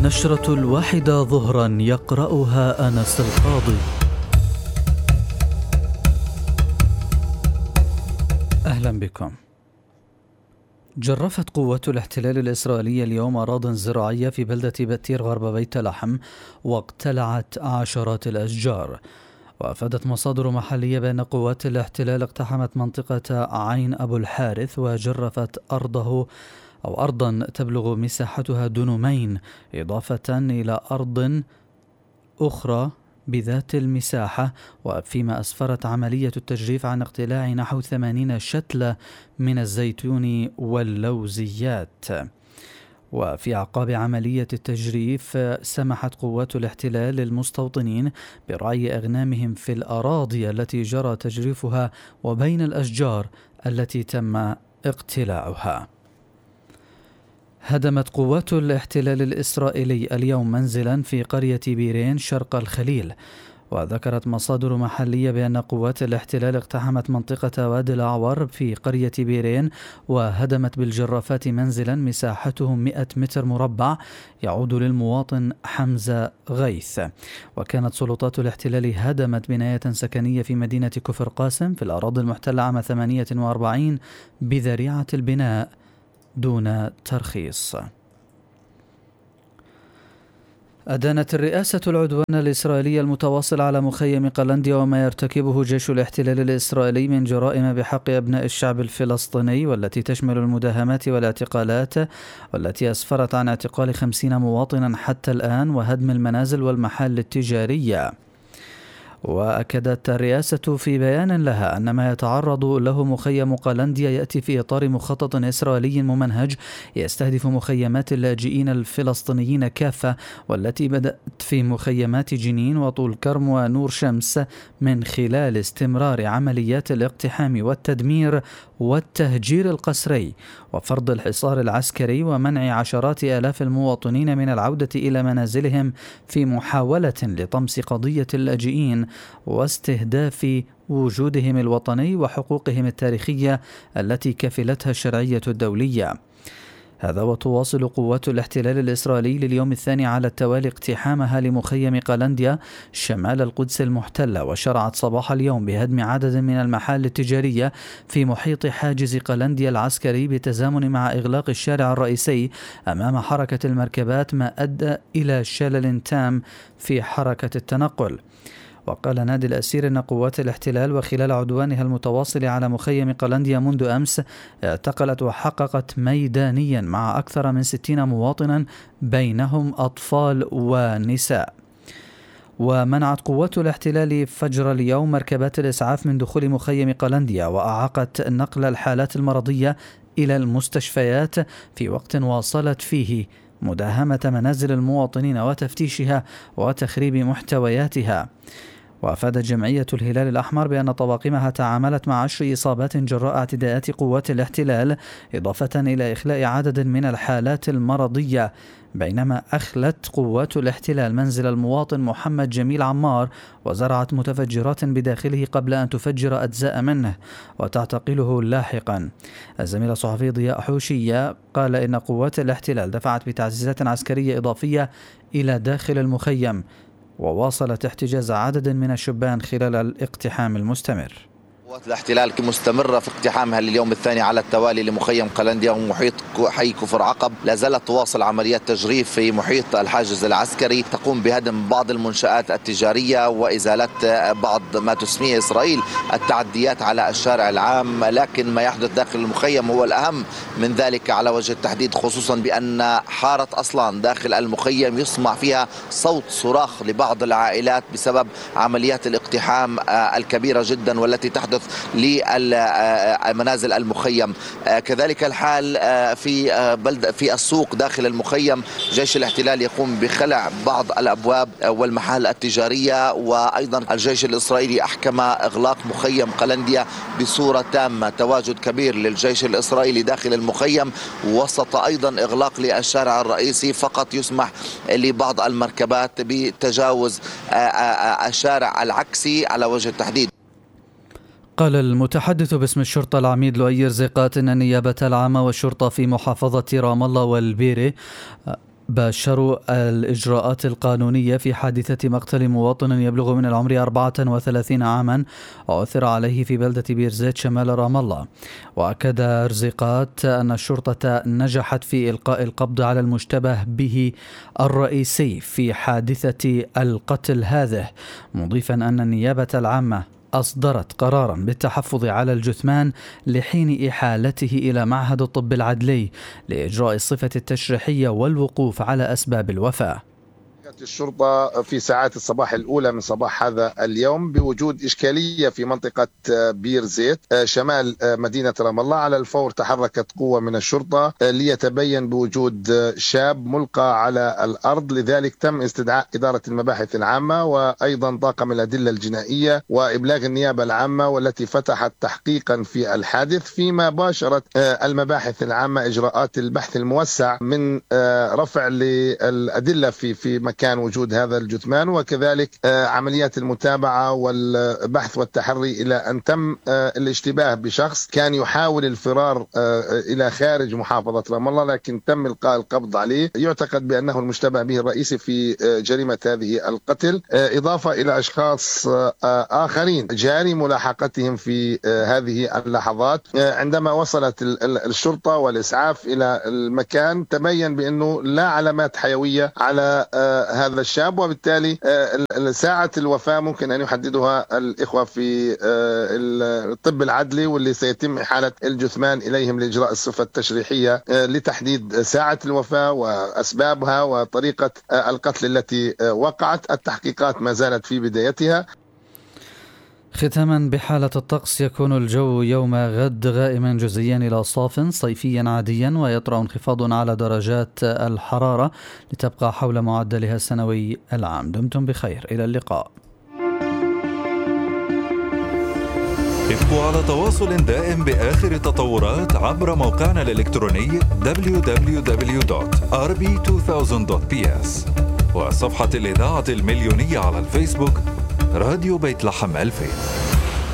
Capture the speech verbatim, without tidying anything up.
النشرة الواحدة ظهرا يقرأها أنس القاضي. أهلا بكم. جرفت قوات الاحتلال الإسرائيلية اليوم أراضٍ زراعية في بلدة بتير غرب بيت لحم واقتلعت عشرات الأشجار. وأفادت مصادر محلية بأن قوات الاحتلال اقتحمت منطقة عين أبو الحارث وجرفت أرضه أو أرضا تبلغ مساحتها دنومين، إضافة إلى أرض أخرى بذات المساحة، وفيما أسفرت عملية التجريف عن اقتلاع نحو ثمانين شتلة من الزيتون واللوزيات. وفي أعقاب عملية التجريف سمحت قوات الاحتلال للمستوطنين برعي أغنامهم في الأراضي التي جرى تجريفها وبين الأشجار التي تم اقتلاعها. هدمت قوات الاحتلال الإسرائيلي اليوم منزلا في قرية بيرين شرق الخليل. وذكرت مصادر محلية بأن قوات الاحتلال اقتحمت منطقة وادي الأعور في قرية بيرين وهدمت بالجرافات منزلا مساحته مئة متر مربع يعود للمواطن حمزة غيث. وكانت سلطات الاحتلال هدمت بناية سكنية في مدينة كفر قاسم في الأراضي المحتلة عام ثمانية وأربعين بذريعة البناء دون ترخيص. أدانت الرئاسة العدوان الإسرائيلي المتواصل على مخيم قلنديا وما يرتكبه جيش الاحتلال الإسرائيلي من جرائم بحق أبناء الشعب الفلسطيني، والتي تشمل المداهمات والاعتقالات، والتي أسفرت عن اعتقال خمسين مواطنا حتى الآن وهدم المنازل والمحال التجارية. وأكدت الرئاسة في بيان لها أن ما يتعرض له مخيم قلنديا يأتي في إطار مخطط إسرائيلي ممنهج يستهدف مخيمات اللاجئين الفلسطينيين كافة، والتي بدأت في مخيمات جنين وطول كرم ونور شمس من خلال استمرار عمليات الاقتحام والتدمير والتهجير القسري وفرض الحصار العسكري ومنع عشرات آلاف المواطنين من العودة إلى منازلهم في محاولة لطمس قضية اللاجئين واستهداف وجودهم الوطني وحقوقهم التاريخية التي كفلتها الشرعية الدولية. هذا وتواصل قوات الاحتلال الإسرائيلي لليوم الثاني على التوالي اقتحامها لمخيم قلنديا شمال القدس المحتلة، وشرعت صباح اليوم بهدم عدد من المحال التجارية في محيط حاجز قلنديا العسكري بالتزامن مع إغلاق الشارع الرئيسي أمام حركة المركبات، ما أدى إلى شلل تام في حركة التنقل. وقال نادي الأسير أن قوات الاحتلال وخلال عدوانها المتواصل على مخيم قلنديا منذ أمس اعتقلت وحققت ميدانيا مع أكثر من ستين مواطنا بينهم أطفال ونساء. ومنعت قوات الاحتلال فجر اليوم مركبات الإسعاف من دخول مخيم قلنديا، وأعاقت نقل الحالات المرضية إلى المستشفيات في وقت واصلت فيه مداهمة منازل المواطنين وتفتيشها وتخريب محتوياتها. وأفادت جمعية الهلال الأحمر بأن طواقمها تعاملت مع عشر إصابات جراء اعتداءات قوات الاحتلال، إضافة إلى إخلاء عدد من الحالات المرضية، بينما أخلت قوات الاحتلال منزل المواطن محمد جميل عمار وزرعت متفجرات بداخله قبل أن تفجر أجزاء منه وتعتقله لاحقا. الزميل الصحفي ضياء حوشية قال إن قوات الاحتلال دفعت بتعزيزات عسكرية إضافية إلى داخل المخيم، وواصلت احتجاز عدد من الشبان خلال الاقتحام المستمر. قوات الاحتلال مستمرة في اقتحامها لليوم الثاني على التوالي لمخيم قلنديا ومحيط حي كفر عقب. لا زالت تواصل عمليات تجريف في محيط الحاجز العسكري، تقوم بهدم بعض المنشآت التجارية وإزالة بعض ما تسميه إسرائيل التعديات على الشارع العام. لكن ما يحدث داخل المخيم هو الأهم من ذلك على وجه التحديد، خصوصا بأن حارة أصلا داخل المخيم يسمع فيها صوت صراخ لبعض العائلات بسبب عمليات الاقتحام الكبيرة جدا والتي تحدث لمنازل المخيم. كذلك الحال في بلد في السوق داخل المخيم، جيش الاحتلال يقوم بخلع بعض الأبواب والمحال التجارية، وأيضا الجيش الإسرائيلي أحكم إغلاق مخيم قلنديا بصورة تامة. تواجد كبير للجيش الإسرائيلي داخل المخيم، وسط أيضا إغلاق للشارع الرئيسي، فقط يسمح لبعض المركبات بتجاوز الشارع العكسي على وجه التحديد. قال المتحدث باسم الشرطة العميد لؤي رزقات إن النيابة العامة والشرطة في محافظة رام الله والبيرة باشروا الإجراءات القانونية في حادثة مقتل مواطن يبلغ من العمر أربعة وثلاثين عاما عثر عليه في بلدة بيرزيت شمال رام الله. وأكد رزيقات أن الشرطة نجحت في إلقاء القبض على المشتبه به الرئيسي في حادثة القتل هذه، مضيفا أن النيابة العامة أصدرت قرارا بالتحفظ على الجثمان لحين إحالته إلى معهد الطب العدلي لإجراء الصفة التشريحية والوقوف على أسباب الوفاة. الشرطة في ساعات الصباح الأولى من صباح هذا اليوم بوجود إشكالية في منطقة بير زيت شمال مدينة رام الله. على الفور تحركت قوة من الشرطة ليتبين بوجود شاب ملقى على الأرض، لذلك تم استدعاء إدارة المباحث العامة وأيضا طاقم الأدلة الجنائية وإبلاغ النيابة العامة، والتي فتحت تحقيقا في الحادث، فيما باشرت المباحث العامة إجراءات البحث الموسع من رفع للأدلة في في مكان كان وجود هذا الجثمان، وكذلك عمليات المتابعة والبحث والتحري إلى أن تم الاشتباه بشخص كان يحاول الفرار إلى خارج محافظة رام الله، لكن تم إلقاء القبض عليه. يعتقد بأنه المشتبه به الرئيسي في جريمة هذه القتل، إضافة إلى أشخاص آخرين جاري ملاحقتهم في هذه اللحظات. عندما وصلت الشرطة والإسعاف إلى المكان تبين بأنه لا علامات حيوية على هذا الشاب، وبالتالي ساعة الوفاة ممكن أن يحددها الإخوة في الطب العدلي، واللي سيتم إحالة الجثمان إليهم لإجراء الصفة التشريحية لتحديد ساعة الوفاة وأسبابها وطريقة القتل التي وقعت. التحقيقات ما زالت في بدايتها. ختاما بحالة الطقس، يكون الجو يوم غد غائما جزئيا إلى صاف صيفيا عاديا، ويطرأ انخفاض على درجات الحرارة لتبقى حول معدلها السنوي العام. دمتم بخير، إلى اللقاء. ابقوا على تواصل دائم بآخر التطورات عبر موقعنا الإلكتروني دبليو دبليو دبليو دوت آر بي ألفين دوت بي إس وصفحة الإذاعة المليونية على الفيسبوك راديو بيت لحم ألفين.